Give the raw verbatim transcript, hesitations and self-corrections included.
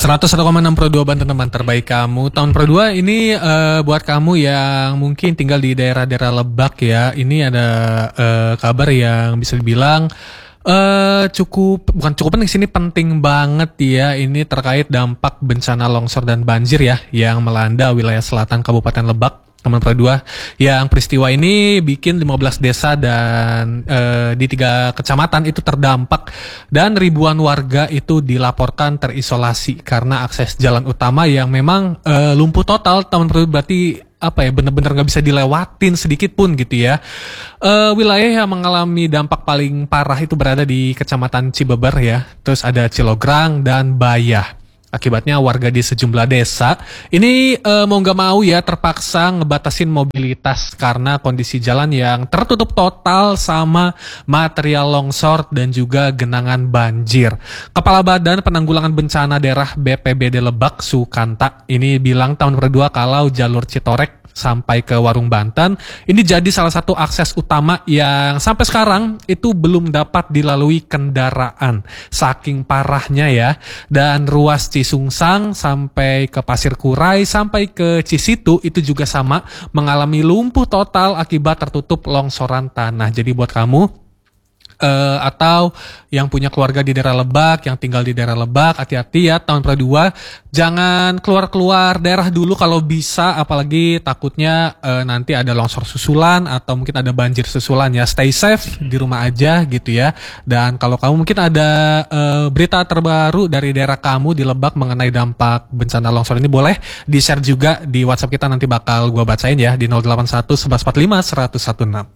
seratus satu koma enam Pro dua Banten, teman terbaik kamu. Tahun Pro dua ini uh, buat kamu yang mungkin tinggal di daerah-daerah Lebak ya. Ini ada uh, kabar yang bisa dibilang uh, cukup, bukan cukup penting, sini penting banget ya. Ini terkait dampak bencana longsor dan banjir ya yang melanda wilayah selatan Kabupaten Lebak. Teman Pro dua, yang peristiwa ini bikin lima belas desa dan e, di tiga kecamatan itu terdampak dan ribuan warga itu dilaporkan terisolasi karena akses jalan utama yang memang e, lumpuh total. Teman Pro dua, berarti apa ya, benar-benar nggak bisa dilewatin sedikit pun gitu ya. E, wilayah yang mengalami dampak paling parah itu berada di Kecamatan Cibeber ya, terus ada Cilograng dan Bayah. Akibatnya warga di sejumlah desa ini e, mau gak mau ya terpaksa ngebatasin mobilitas karena kondisi jalan yang tertutup total sama material longsor dan juga genangan banjir. Kepala Badan Penanggulangan Bencana Daerah B P B D Lebak, Sukanta, ini bilang tahun kedua kalau jalur Citorek sampai ke Warung Banten ini jadi salah satu akses utama yang sampai sekarang itu belum dapat dilalui kendaraan saking parahnya ya. Dan ruas Cisungsang sampai ke Pasir Kurai sampai ke Cisitu itu juga sama mengalami lumpuh total akibat tertutup longsoran tanah. Jadi buat kamu Uh, atau yang punya keluarga di daerah Lebak, yang tinggal di daerah Lebak, hati-hati ya tahun Pro dua, jangan keluar-keluar daerah dulu kalau bisa, apalagi takutnya uh, nanti ada longsor susulan atau mungkin ada banjir susulan ya. Stay safe di rumah aja gitu ya. Dan kalau kamu mungkin ada uh, berita terbaru dari daerah kamu di Lebak mengenai dampak bencana longsor ini, boleh di-share juga di WhatsApp kita, nanti bakal gua bacain ya di nol delapan satu satu satu empat lima satu nol satu enam.